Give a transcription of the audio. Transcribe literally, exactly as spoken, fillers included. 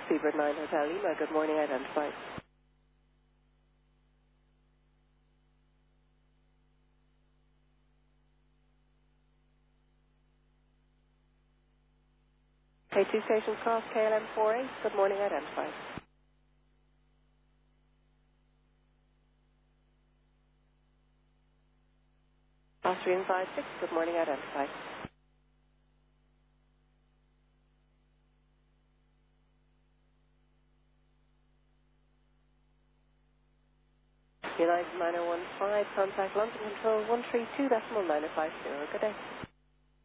Seabird nine Hotel Lima, good morning, identified. K two Stations Cross, K L M four eight, good morning, identified. Austrian five six, good morning, identified. United nine oh one five, contact London Control one three two decimal nine oh five zero, good day.